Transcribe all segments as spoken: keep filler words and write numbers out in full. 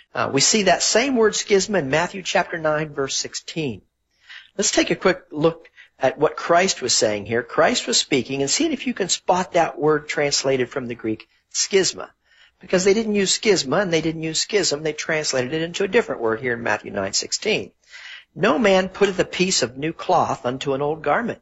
Uh, we see that same word schisma in Matthew chapter nine, verse sixteen. Let's take a quick look at what Christ was saying here. Christ was speaking, and see if you can spot that word translated from the Greek schisma. Because they didn't use schisma and they didn't use schism, they translated it into a different word here in Matthew nine sixteen. No man putteth a piece of new cloth unto an old garment.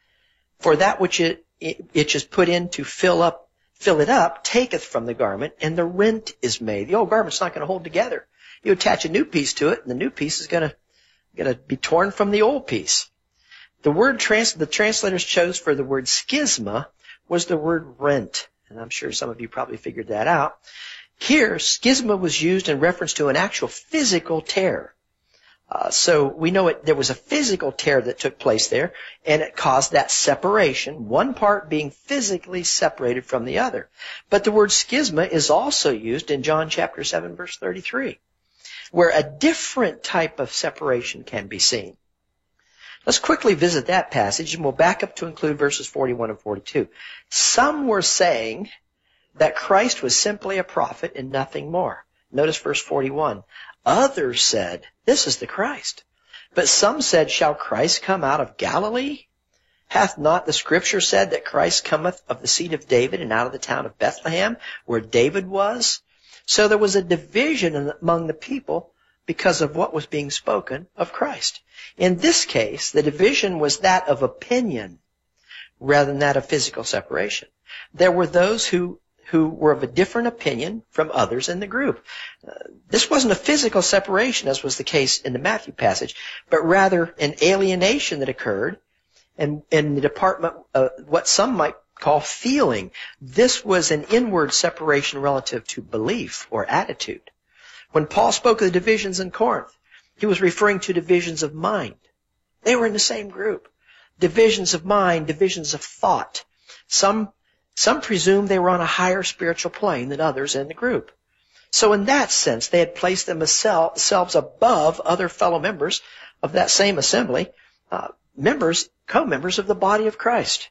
For that which it, it, it is put in to fill up, fill it up, taketh from the garment, and the rent is made. The old garment's not going to hold together. You attach a new piece to it, and the new piece is going to, going to be torn from the old piece. The word trans, the translators chose for the word schisma was the word rent. And I'm sure some of you probably figured that out. Here, schisma was used in reference to an actual physical tear. Uh, so we know it, there was a physical tear that took place there, and it caused that separation, one part being physically separated from the other. But the word schisma is also used in John chapter seven, verse thirty-three, where a different type of separation can be seen. Let's quickly visit that passage, and we'll back up to include verses forty-one and forty-two. Some were saying that Christ was simply a prophet and nothing more. Notice verse forty-one. Others said, this is the Christ. But some said, shall Christ come out of Galilee? Hath not the Scripture said that Christ cometh of the seed of David and out of the town of Bethlehem, where David was? So there was a division among the people because of what was being spoken of Christ. In this case, the division was that of opinion rather than that of physical separation. There were those who, who were of a different opinion from others in the group. Uh, this wasn't a physical separation, as was the case in the Matthew passage, but rather an alienation that occurred in, in the department of what some might call feeling. This was an inward separation relative to belief or attitude. When Paul spoke of the divisions in Corinth, he was referring to divisions of mind. They were in the same group. Divisions of mind, divisions of thought. Some, some presumed they were on a higher spiritual plane than others in the group. So in that sense, they had placed themselves above other fellow members of that same assembly, uh, members, co-members of the body of Christ.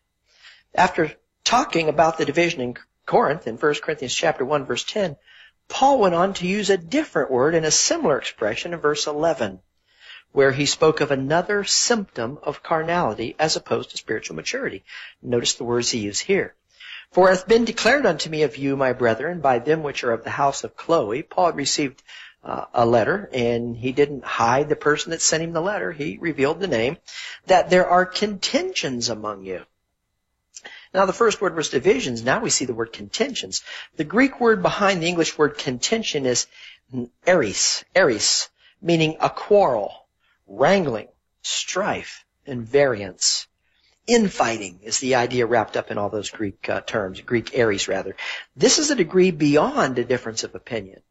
After talking about the division in Corinth in First Corinthians chapter one, verse ten, Paul went on to use a different word and a similar expression in verse eleven, where he spoke of another symptom of carnality as opposed to spiritual maturity. Notice the words he used here. For it hath been declared unto me of you, my brethren, by them which are of the house of Chloe. Paul had received uh, a letter, and he didn't hide the person that sent him the letter. He revealed the name, that there are contentions among you. Now, the first word was divisions. Now we see the word contentions. The Greek word behind the English word contention is eris, eris, meaning a quarrel, wrangling, strife, and variance. Infighting is the idea wrapped up in all those Greek uh, terms, Greek eris rather. This is a degree beyond a difference of opinion.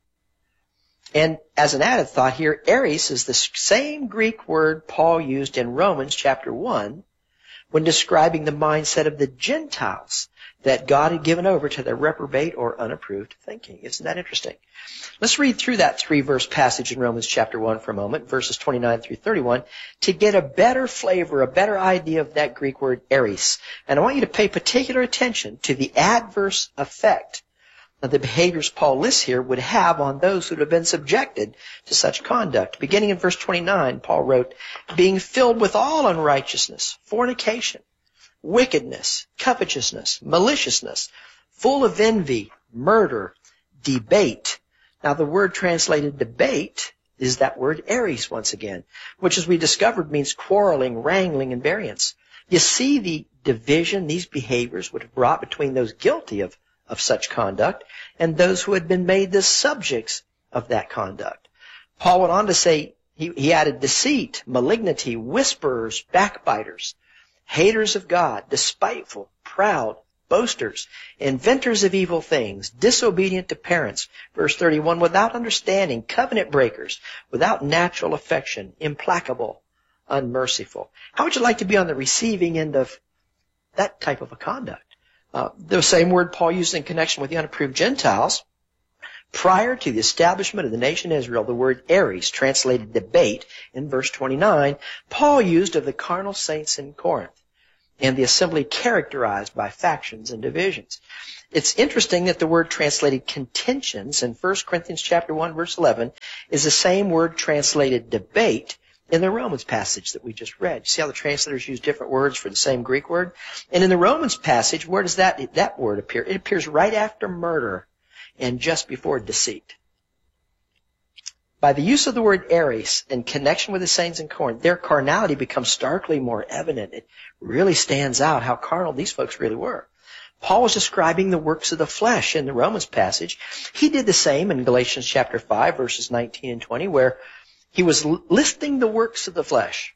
And as an added thought here, eris is the same Greek word Paul used in Romans chapter one, when describing the mindset of the Gentiles that God had given over to their reprobate or unapproved thinking. Isn't that interesting? Let's read through that three-verse passage in Romans chapter one for a moment, verses twenty-nine through thirty-one, to get a better flavor, a better idea of that Greek word eris. And I want you to pay particular attention to the adverse effect that the behaviors Paul lists here would have on those who would have been subjected to such conduct. Beginning in verse twenty-nine, Paul wrote, being filled with all unrighteousness, fornication, wickedness, covetousness, maliciousness, full of envy, murder, debate. Now the word translated debate is that word eris once again, which as we discovered means quarreling, wrangling, and variance. You see the division these behaviors would have brought between those guilty of of such conduct, and those who had been made the subjects of that conduct. Paul went on to say, he, he added deceit, malignity, whisperers, backbiters, haters of God, despiteful, proud, boasters, inventors of evil things, disobedient to parents. Verse thirty-one, without understanding, covenant breakers, without natural affection, implacable, unmerciful. How would you like to be on the receiving end of that type of a conduct? Uh, the same word Paul used in connection with the unapproved Gentiles. Prior to the establishment of the nation Israel, the word eris, translated debate, in verse twenty-nine, Paul used of the carnal saints in Corinth, and the assembly characterized by factions and divisions. It's interesting that the word translated contentions in First Corinthians chapter one, verse eleven, is the same word translated debate in the Romans passage that we just read. You see how the translators use different words for the same Greek word? And in the Romans passage, where does that, that word appear? It appears right after murder and just before deceit. By the use of the word eris in connection with the saints in Corinth, their carnality becomes starkly more evident. It really stands out how carnal these folks really were. Paul was describing the works of the flesh in the Romans passage. He did the same in Galatians chapter five, verses nineteen and twenty, where he was listing the works of the flesh.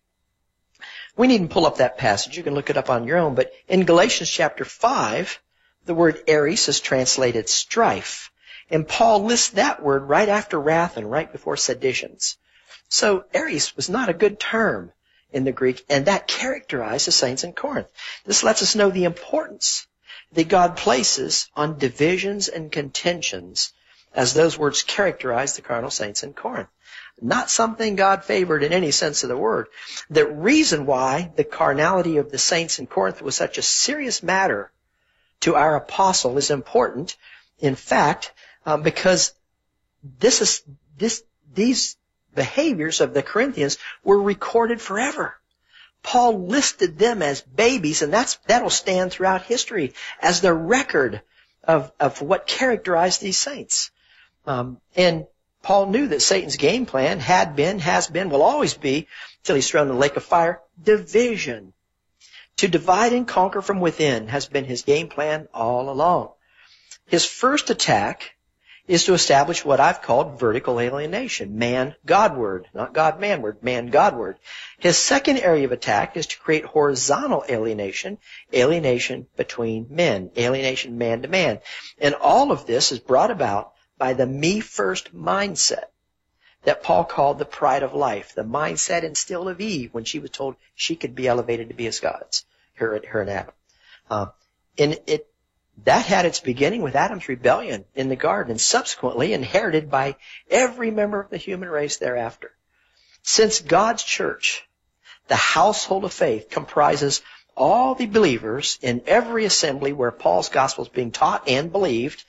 We needn't pull up that passage. You can look it up on your own. But in Galatians chapter five, the word eris is translated strife. And Paul lists that word right after wrath and right before seditions. So eris was not a good term in the Greek, and that characterized the saints in Corinth. This lets us know the importance that God places on divisions and contentions, as those words characterize the carnal saints in Corinth. Not something God favored in any sense of the word. The reason why the carnality of the saints in Corinth was such a serious matter to our apostle is important, in fact, um, because this is this these behaviors of the Corinthians were recorded forever. Paul listed them as babies, and that's that'll stand throughout history as the record of of what characterized these saints. Um, and Paul knew that Satan's game plan had been, has been, will always be, till he's thrown in the lake of fire, division. To divide and conquer from within has been his game plan all along. His first attack is to establish what I've called vertical alienation, man-Godward, not God-manward, man-Godward. His second area of attack is to create horizontal alienation, alienation between men, alienation man to man. And all of this is brought about by the me-first mindset that Paul called the pride of life, the mindset instilled of Eve when she was told she could be elevated to be as gods, her, her and Adam. Uh, and it That had its beginning with Adam's rebellion in the garden and subsequently inherited by every member of the human race thereafter. Since God's church, the household of faith, comprises all the believers in every assembly where Paul's gospel is being taught and believed,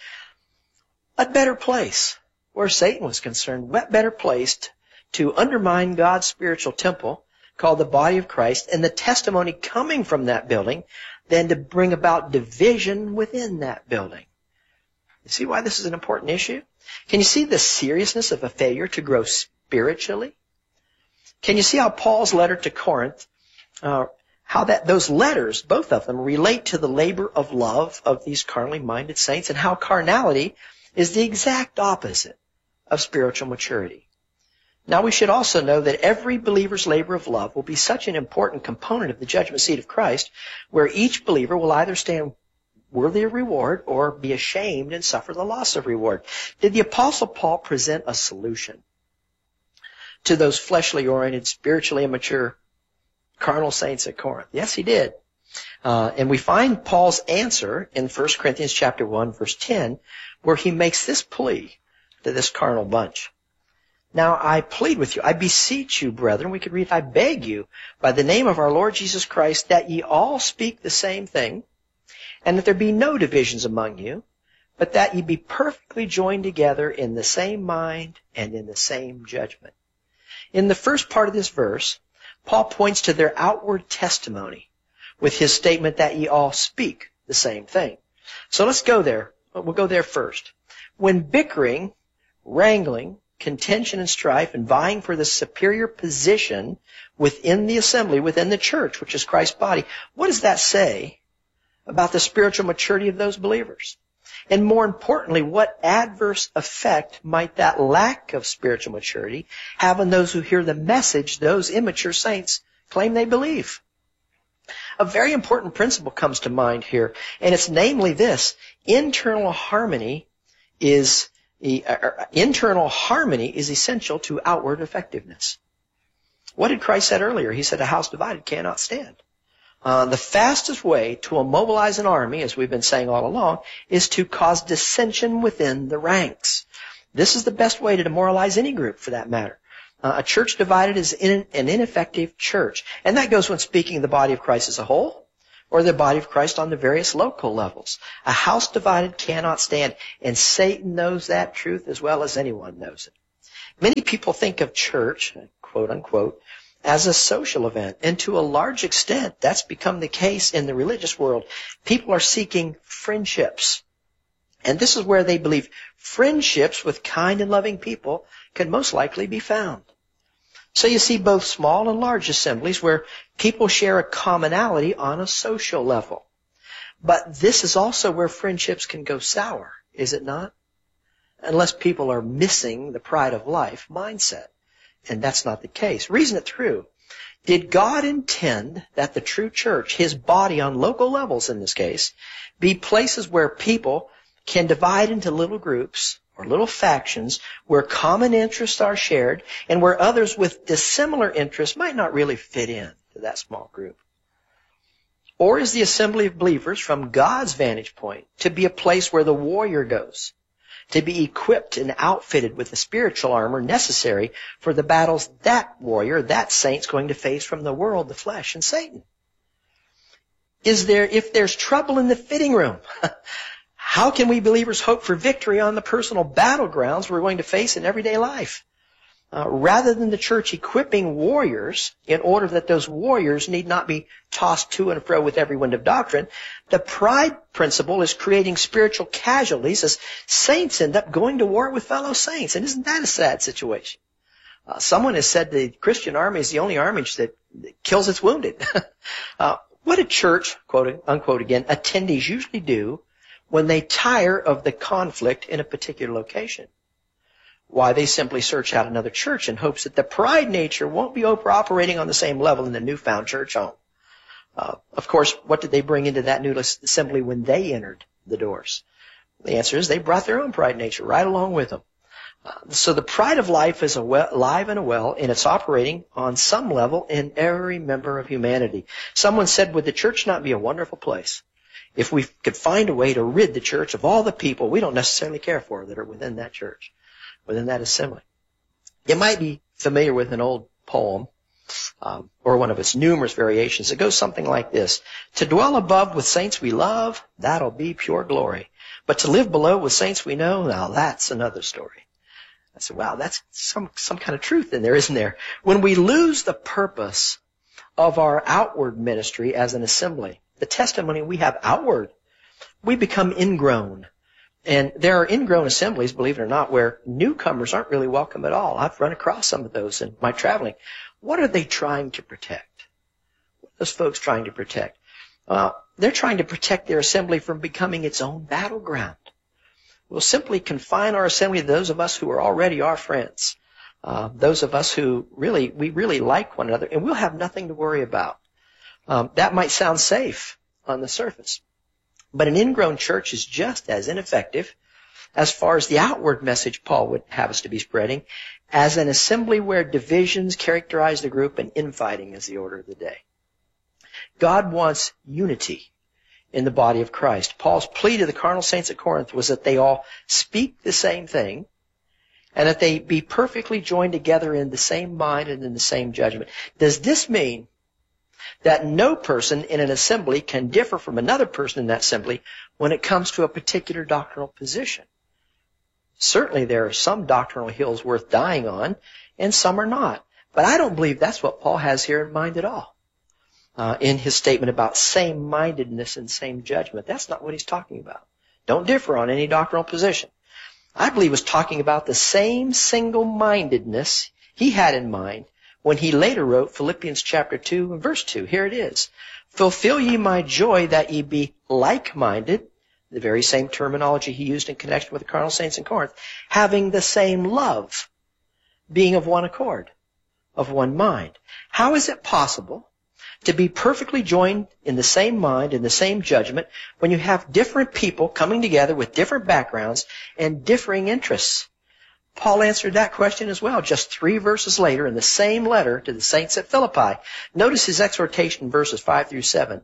a better place where Satan was concerned, what better place to undermine God's spiritual temple called the body of Christ and the testimony coming from that building than to bring about division within that building. You see why this is an important issue? Can you see the seriousness of a failure to grow spiritually? Can you see how Paul's letter to Corinth, uh, how that those letters, both of them, relate to the labor of love of these carnally minded saints, and how carnality is the exact opposite of spiritual maturity? Now we should also know that every believer's labor of love will be such an important component of the judgment seat of Christ, where each believer will either stand worthy of reward or be ashamed and suffer the loss of reward. Did the Apostle Paul present a solution to those fleshly oriented, spiritually immature, carnal saints at Corinth? Yes, he did. Uh, and we find Paul's answer in First Corinthians chapter one, verse ten, where he makes this plea to this carnal bunch. Now I plead with you, I beseech you, brethren, we could read, I beg you, by the name of our Lord Jesus Christ, that ye all speak the same thing, and that there be no divisions among you, but that ye be perfectly joined together in the same mind and in the same judgment. In the first part of this verse, Paul points to their outward testimony with his statement that ye all speak the same thing. So let's go there. We'll go there first. When bickering, wrangling, contention and strife, and vying for the superior position within the assembly, within the church, which is Christ's body, what does that say about the spiritual maturity of those believers? And more importantly, what adverse effect might that lack of spiritual maturity have on those who hear the message those immature saints claim they believe? A very important principle comes to mind here, and it's namely this: internal harmony is internal harmony is essential to outward effectiveness. What did Christ said earlier? He said, a house divided cannot stand. Uh, the fastest way to immobilize an army, as we've been saying all along, is to cause dissension within the ranks. This is the best way to demoralize any group, for that matter. Uh, a church divided is in, an ineffective church. And that goes when speaking of the body of Christ as a whole, or the body of Christ on the various local levels. A house divided cannot stand, and Satan knows that truth as well as anyone knows it. Many people think of church, quote unquote, as a social event. And to a large extent, that's become the case in the religious world. People are seeking friendships. And this is where they believe friendships with kind and loving people can most likely be found. So you see both small and large assemblies where people share a commonality on a social level. But this is also where friendships can go sour, is it not? Unless people are missing the pride of life mindset. And that's not the case. Reason it through. Did God intend that the true church, His body on local levels in this case, be places where people can divide into little groups or little factions where common interests are shared and where others with dissimilar interests might not really fit in to that small group? Or is the assembly of believers, from God's vantage point, to be a place where the warrior goes, to be equipped and outfitted with the spiritual armor necessary for the battles that warrior, that saint's going to face from the world, the flesh, and Satan? Is there, if there's trouble in the fitting room, how can we believers hope for victory on the personal battlegrounds we're going to face in everyday life? Uh, rather than the church equipping warriors in order that those warriors need not be tossed to and fro with every wind of doctrine, the pride principle is creating spiritual casualties as saints end up going to war with fellow saints. And isn't that a sad situation? Uh, someone has said the Christian army is the only army that, that kills its wounded. uh, what do church, quote unquote again, attendees usually do when they tire of the conflict in a particular location? Why, they simply search out another church in hopes that the pride nature won't be operating on the same level in the newfound church home. Uh, of course, what did they bring into that new assembly when they entered the doors? The answer is they brought their own pride nature right along with them. Uh, so the pride of life is alive and well, and it's operating on some level in every member of humanity. Someone said, would the church not be a wonderful place if we could find a way to rid the church of all the people we don't necessarily care for that are within that church, within that assembly? You might be familiar with an old poem, um, or one of its numerous variations. It goes something like this. To dwell above with saints we love, that'll be pure glory. But to live below with saints we know, now that's another story. I said, wow, that's some, some kind of truth in there, isn't there? When we lose the purpose of our outward ministry as an assembly, the testimony we have outward, we become ingrown. And there are ingrown assemblies, believe it or not, where newcomers aren't really welcome at all. I've run across some of those in my traveling. What are they trying to protect? What are those folks trying to protect? Uh, they're trying to protect their assembly from becoming its own battleground. We'll simply confine our assembly to those of us who are already our friends, uh, those of us who really, we really like one another, and we'll have nothing to worry about. Um, that might sound safe on the surface. But an ingrown church is just as ineffective as far as the outward message Paul would have us to be spreading as an assembly where divisions characterize the group and infighting is the order of the day. God wants unity in the body of Christ. Paul's plea to the carnal saints at Corinth was that they all speak the same thing and that they be perfectly joined together in the same mind and in the same judgment. Does this mean that no person in an assembly can differ from another person in that assembly when it comes to a particular doctrinal position? Certainly there are some doctrinal hills worth dying on, and some are not. But I don't believe that's what Paul has here in mind at all. Uh, in his statement about same-mindedness and same judgment. That's not what he's talking about. Don't differ on any doctrinal position. I believe he was talking about the same single-mindedness he had in mind when he later wrote Philippians chapter two and verse two. Here it is. Fulfill ye my joy that ye be like-minded, the very same terminology he used in connection with the carnal saints in Corinth, having the same love, being of one accord, of one mind. How is it possible to be perfectly joined in the same mind, in the same judgment, when you have different people coming together with different backgrounds and differing interests? Paul answered that question as well, just three verses later in the same letter to the saints at Philippi. Notice his exhortation in verses five through seven.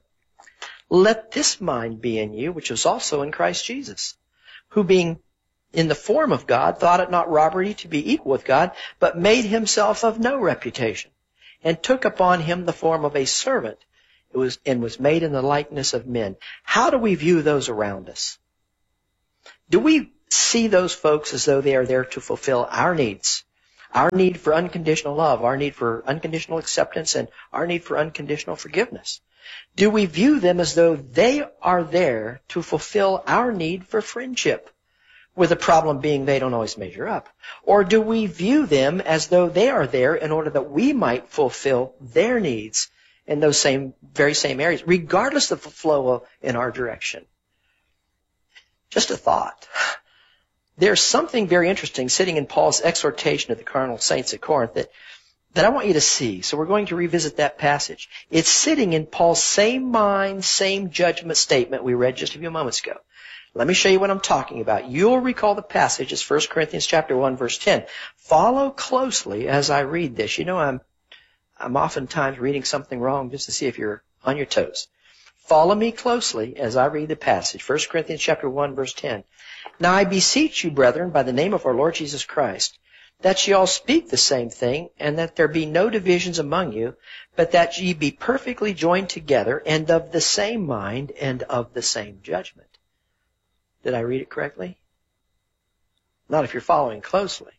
Let this mind be in you, which was also in Christ Jesus, who being in the form of God, thought it not robbery to be equal with God, but made himself of no reputation, and took upon him the form of a servant, it was, and was made in the likeness of men. How do we view those around us? Do we see those folks as though they are there to fulfill our needs, Our need for unconditional love, our need for unconditional acceptance, and our need for unconditional forgiveness. Do we view them as though they are there to fulfill our need for friendship, with the problem being they don't always measure up? Or do we view them as though they are there in order that we might fulfill their needs in those same, very same areas, regardless of the flow in our direction? Just a thought. There's something very interesting sitting in Paul's exhortation to the carnal saints at Corinth that, that I want you to see. So we're going to revisit that passage. It's sitting in Paul's same mind, same judgment statement we read just a few moments ago. Let me show you what I'm talking about. You'll recall the passage. It's First Corinthians chapter one, verse ten. Follow closely as I read this. You know, I'm, I'm oftentimes reading something wrong just to see if you're on your toes. Follow me closely as I read the passage. First Corinthians chapter one, verse ten. Now I beseech you, brethren, by the name of our Lord Jesus Christ, that ye all speak the same thing, and that there be no divisions among you, but that ye be perfectly joined together, and of the same mind, and of the same judgment. Did I read it correctly? Not if you're following closely.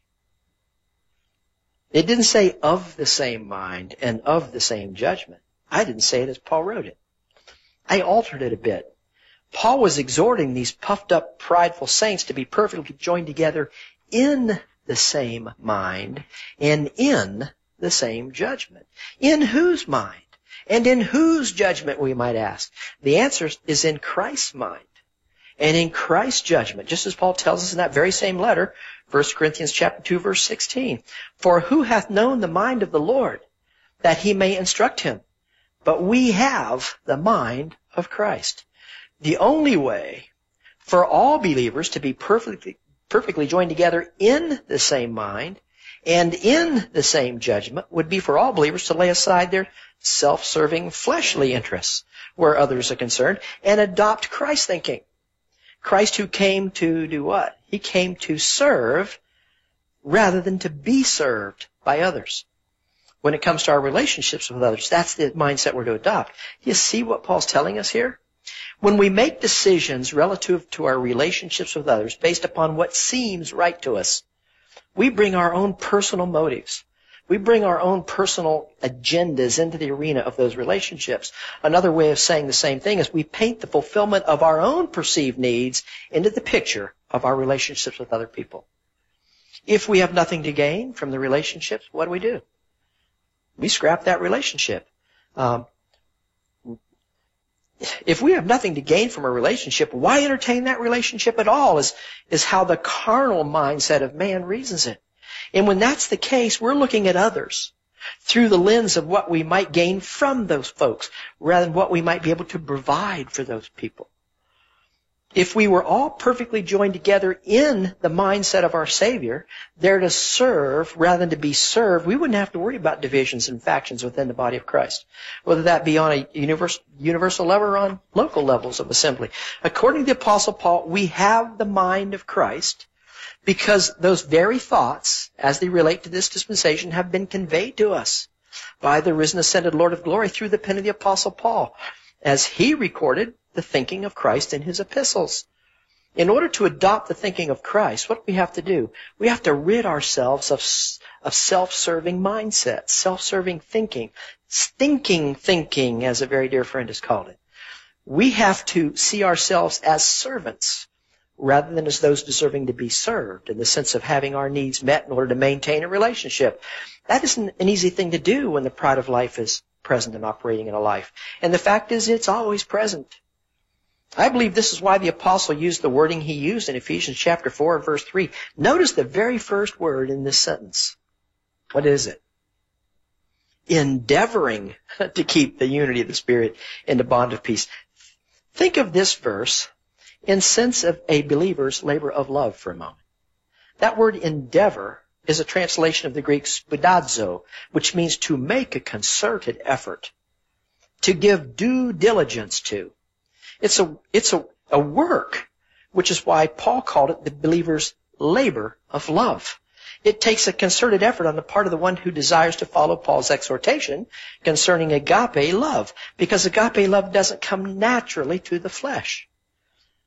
It didn't say of the same mind and of the same judgment. I didn't say it as Paul wrote it. I altered it a bit. Paul was exhorting these puffed up, prideful saints to be perfectly joined together in the same mind and in the same judgment. In whose mind? And in whose judgment, we might ask? The answer is in Christ's mind and in Christ's judgment, just as Paul tells us in that very same letter, First Corinthians chapter two, verse sixteen. For who hath known the mind of the Lord, that he may instruct him? But we have the mind of Christ. The only way for all believers to be perfectly, perfectly joined together in the same mind and in the same judgment would be for all believers to lay aside their self-serving fleshly interests where others are concerned and adopt Christ thinking. Christ who came to do what? He came to serve rather than to be served by others. When it comes to our relationships with others, that's the mindset we're to adopt. You see what Paul's telling us here? When we make decisions relative to our relationships with others based upon what seems right to us, we bring our own personal motives. We bring our own personal agendas into the arena of those relationships. Another way of saying the same thing is we paint the fulfillment of our own perceived needs into the picture of our relationships with other people. If we have nothing to gain from the relationships, what do we do? We scrap that relationship. Um, if we have nothing to gain from a relationship, why entertain that relationship at all is, is how the carnal mindset of man reasons it. And when that's the case, we're looking at others through the lens of what we might gain from those folks rather than what we might be able to provide for those people. If we were all perfectly joined together in the mindset of our Savior, there to serve rather than to be served, we wouldn't have to worry about divisions and factions within the body of Christ, whether that be on a universal, universal level or on local levels of assembly. According to the Apostle Paul, we have the mind of Christ because those very thoughts, as they relate to this dispensation, have been conveyed to us by the risen, ascended Lord of glory through the pen of the Apostle Paul, as he recorded the thinking of Christ in his epistles. In order to adopt the thinking of Christ, what do we have to do? We have to rid ourselves of, of self-serving mindset, self-serving thinking, stinking thinking, as a very dear friend has called it. We have to see ourselves as servants rather than as those deserving to be served, in the sense of having our needs met in order to maintain a relationship. That isn't an easy thing to do when the pride of life is present and operating in a life. And the fact is, it's always present. I believe this is why the apostle used the wording he used in Ephesians chapter four and verse three. Notice the very first word in this sentence. What is it? Endeavoring to keep the unity of the Spirit in the bond of peace. Think of this verse in sense of a believer's labor of love for a moment. That word endeavor is a translation of the Greek spoudazo, which means to make a concerted effort, to give due diligence to. It's a, it's a, a work, which is why Paul called it the believer's labor of love. It takes a concerted effort on the part of the one who desires to follow Paul's exhortation concerning agape love, because agape love doesn't come naturally to the flesh.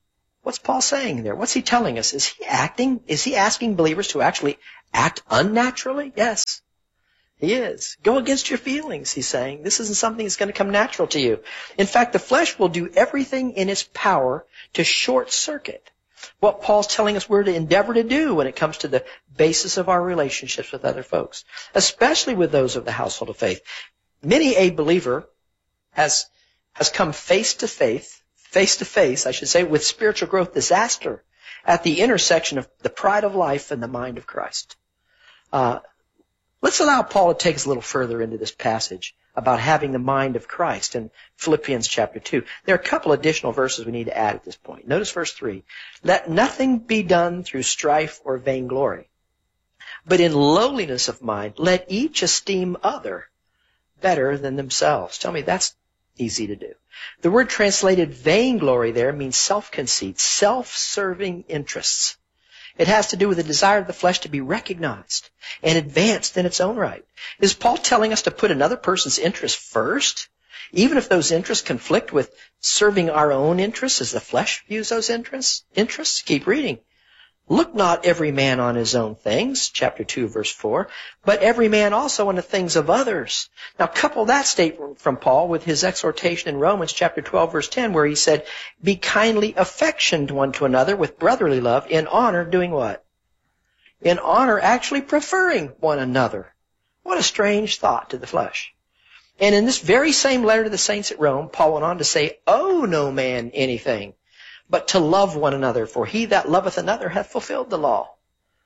What's Paul saying there? What's he telling us? Is he acting, is he asking believers to actually act unnaturally? Yes, he is. Go against your feelings, he's saying. This isn't something that's going to come natural to you. In fact, the flesh will do everything in its power to short circuit what Paul's telling us we're to endeavor to do when it comes to the basis of our relationships with other folks, especially with those of the household of faith. Many a believer has, has come face to face, face to face, I should say, with spiritual growth disaster at the intersection of the pride of life and the mind of Christ. Uh, let's allow Paul to take us a little further into this passage about having the mind of Christ in Philippians chapter two. There are a couple additional verses we need to add at this point. Notice verse three. Let nothing be done through strife or vainglory, but in lowliness of mind, let each esteem other better than themselves. Tell me, that's easy to do. The word translated vainglory there means self-conceit, self-serving interests. It has to do with the desire of the flesh to be recognized and advanced in its own right. Is Paul telling us to put another person's interests first, even if those interests conflict with serving our own interests as the flesh views those interests? Interests? Keep reading. Look not every man on his own things, chapter two, verse four, but every man also on the things of others. Now couple that statement from Paul with his exhortation in Romans chapter twelve, verse ten, where he said, be kindly affectioned one to another with brotherly love, in honor doing what? In honor actually preferring one another. What a strange thought to the flesh. And in this very same letter to the saints at Rome, Paul went on to say, owe no man anything, but to love one another, for he that loveth another hath fulfilled the law.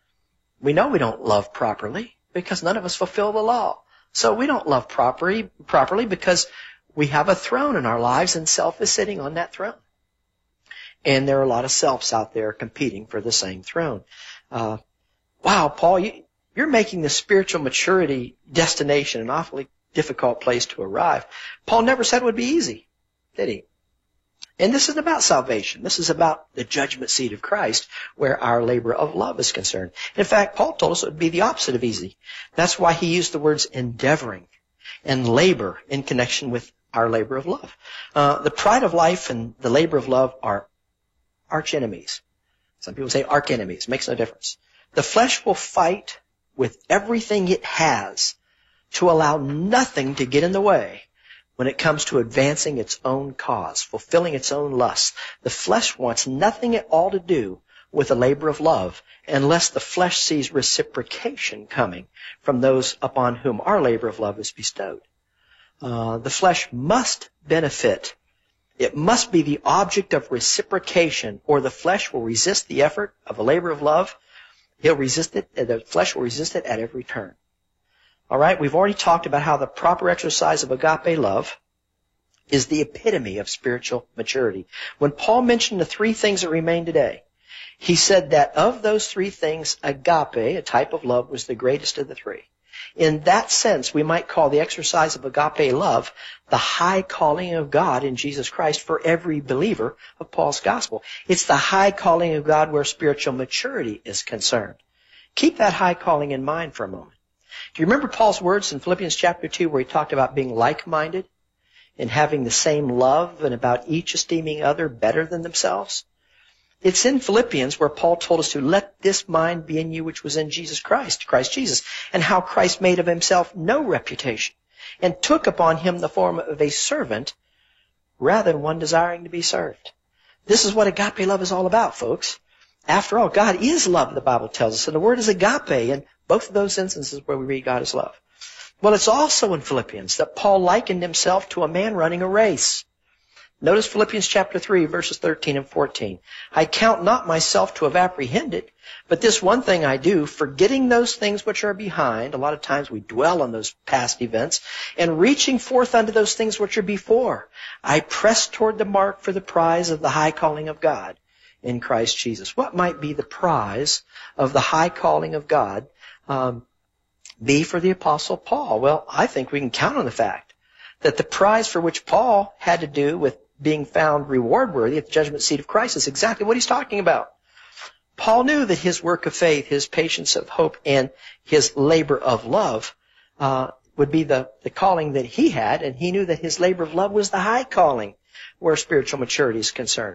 We know we don't love properly because none of us fulfill the law. So we don't love properly, properly because we have a throne in our lives and self is sitting on that throne. And there are a lot of selves out there competing for the same throne. Uh, wow, Paul, you, you're making the spiritual maturity destination an awfully difficult place to arrive. Paul never said it would be easy, did he? And this isn't about salvation. This is about the judgment seat of Christ, where our labor of love is concerned. In fact, Paul told us it would be the opposite of easy. That's why he used the words endeavoring and labor in connection with our labor of love. Uh, the pride of life and the labor of love are arch enemies. Some people say arch enemies. Makes no difference. The flesh will fight with everything it has to allow nothing to get in the way when it comes to advancing its own cause, fulfilling its own lusts. The flesh wants nothing at all to do with the labor of love unless the flesh sees reciprocation coming from those upon whom our labor of love is bestowed. Uh, the flesh must benefit. It must be the object of reciprocation, or the flesh will resist the effort of a labor of love. He'll resist it, the flesh will resist it at every turn. All right, we've already talked about how the proper exercise of agape love is the epitome of spiritual maturity. When Paul mentioned the three things that remain today, he said that of those three things, agape, a type of love, was the greatest of the three. In that sense, we might call the exercise of agape love the high calling of God in Jesus Christ for every believer of Paul's gospel. It's the high calling of God where spiritual maturity is concerned. Keep that high calling in mind for a moment. Do you remember Paul's words in Philippians chapter two where he talked about being like-minded and having the same love and about each esteeming other better than themselves? It's in Philippians where Paul told us to let this mind be in you which was in Jesus Christ, Christ Jesus, and how Christ made of himself no reputation and took upon him the form of a servant rather than one desiring to be served. This is what agape love is all about, folks. After all, God is love, the Bible tells us, and the word is agape in both of those instances where we read God is love. Well, it's also in Philippians that Paul likened himself to a man running a race. Notice Philippians chapter three, verses thirteen and fourteen. I count not myself to have apprehended, but this one thing I do, forgetting those things which are behind. A lot of times we dwell on those past events, and reaching forth unto those things which are before. I press toward the mark for the prize of the high calling of God in Christ Jesus. What might be the prize of the high calling of God um, be for the Apostle Paul? Well, I think we can count on the fact that the prize for which Paul had to do with being found reward-worthy at the judgment seat of Christ is exactly what he's talking about. Paul knew that his work of faith, his patience of hope, and his labor of love uh, would be the, the calling that he had, and he knew that his labor of love was the high calling where spiritual maturity is concerned.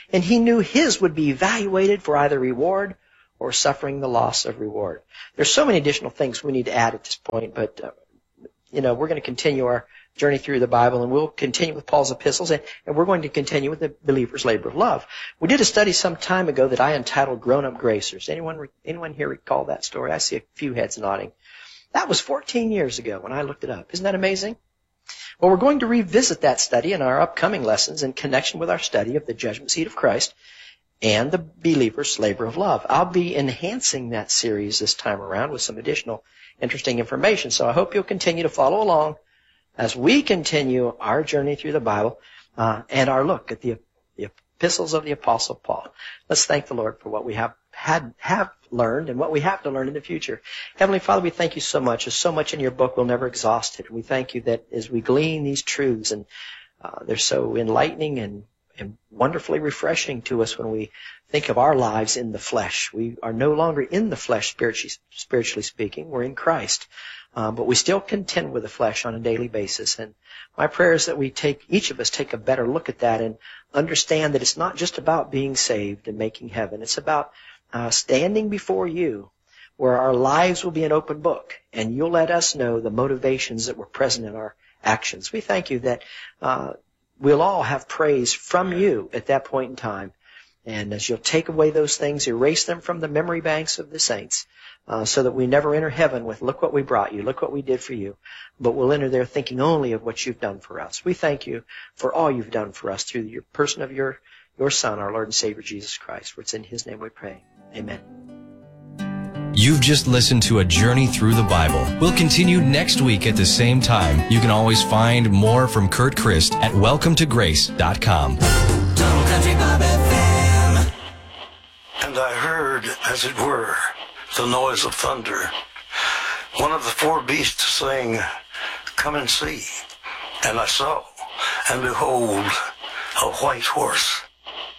And he knew his would be evaluated for either reward or suffering the loss of reward. There's so many additional things we need to add at this point, but, uh, you know, we're going to continue our journey through the Bible, and we'll continue with Paul's epistles, and, and we're going to continue with the believer's labor of love. We did a study some time ago that I entitled Grown-Up Gracers. Anyone, anyone here recall that story? I see a few heads nodding. That was fourteen years ago when I looked it up. Isn't that amazing? Well, we're going to revisit that study in our upcoming lessons in connection with our study of the judgment seat of Christ and the believer's labor of love. I'll be enhancing that series this time around with some additional interesting information. So I hope you'll continue to follow along as we continue our journey through the Bible uh, and our look at the, the epistles of the Apostle Paul. Let's thank the Lord for what we have had have learned and what we have to learn in the future. Heavenly Father, we thank you so much. There's so much in your book, we'll never exhaust it. We thank you that as we glean these truths, and uh, they're so enlightening and, and wonderfully refreshing to us when we think of our lives in the flesh. We are no longer in the flesh, spiritually, spiritually speaking. We're in Christ. Um, but we still contend with the flesh on a daily basis. And my prayer is that we take, each of us take a better look at that and understand that it's not just about being saved and making heaven. It's about uh, standing before you, where our lives will be an open book, and you'll let us know the motivations that were present in our actions. We thank you that uh, we'll all have praise from you at that point in time. And as you'll take away those things, erase them from the memory banks of the saints, uh, so that we never enter heaven with, look what we brought you, look what we did for you, but we'll enter there thinking only of what you've done for us. We thank you for all you've done for us through the person of your, your Son, our Lord and Savior, Jesus Christ. For it's in his name we pray. Amen. You've just listened to a journey through the Bible. We'll continue next week at the same time. You can always find more from Kurt Christ at welcome to grace dot com. And I heard, as it were, the noise of thunder. One of the four beasts saying, "Come and see." And I saw, and behold, a white horse.